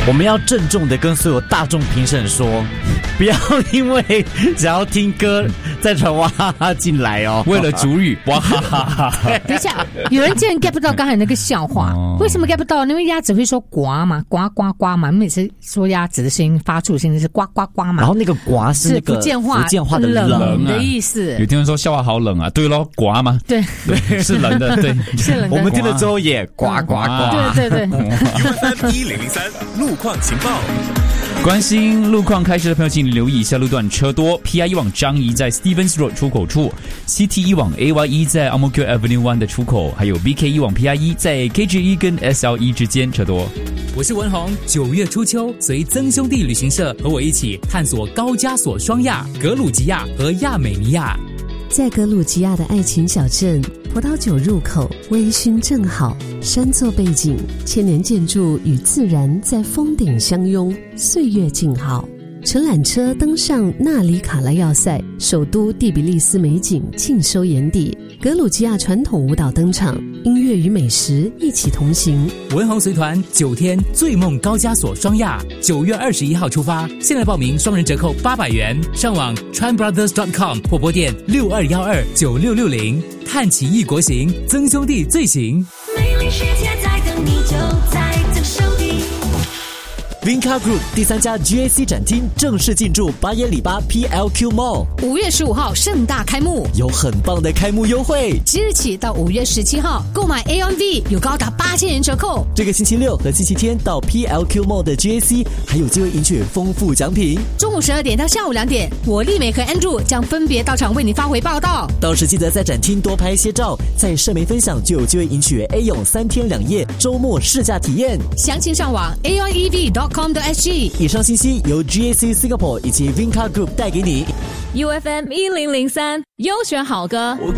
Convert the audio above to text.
我们要郑重的跟所有大众评审说，不要因为想要听歌再传哇哈哈进来哦。 为了主语哇哈哈哈哈。 等一下，有人竟然 get 不到刚才那个笑话，为什么 get 不到？因为鸭子会说呱嘛，呱呱呱嘛，每次说鸭子的声音发出的声音是呱呱呱嘛。 然后那个呱是那个福建话的冷的意思。 有听人说笑话好冷啊，对咯，呱嘛， 对， 是冷的，对， 是冷的。 我们听了之后也呱呱呱。 对对对。 1003路况情报。 关心路况开始的朋友，请留意一下路段车多。PIE 往张仪在 Stevens Road 出口处 ，CTE 往 AYE 在 Ang-Mo-Kio Avenue 1的出口，还有 BKE 往 PIE 在 KGE 跟 SLE 之间车多。 我是文宏，9月初秋，随曾兄弟旅行社和我一起探索高加索双亚、格鲁吉亚和亚美尼亚。 在格鲁吉亚的爱情小镇，葡萄酒入口，微醺正好，山作背景，千年建筑与自然在峰顶相拥，岁月静好。乘缆车登上纳里卡拉要塞，首都第比利斯美景尽收眼底。格鲁吉亚传统舞蹈登场，音乐与美食一起同行。 文宏随团9天醉梦高加索双亚，9月21号出发，现在报名双人折扣800元，上网 tranbrothers.com 或拨电62129660，看奇异国行，曾兄弟最行。 美丽世界在等你，就在曾兄弟。 Vinca Group 第3家 GAC 展厅正式进驻巴耶里巴 PLQ Mall， 5月15号盛大开幕， 有很棒的开幕优惠， 即日起到5月17号，购买 Aeon V 有高达8000元折扣。 这个星期六和星期天到 PLQ Mall 的 GAC 还有机会赢取丰富奖品。 中午12点到下午2点，我丽美和 Andrew 将分别到场为你发回报道。 到时记得在展厅多拍一些照，在社媒分享就有机会赢取 Aeon 3天2夜周末试驾体验。 详情上网 aeonev.com.sg。 以上信息由 GAC Singapore 以及 Vinca Group 带给你。 UFM 1003优选好歌。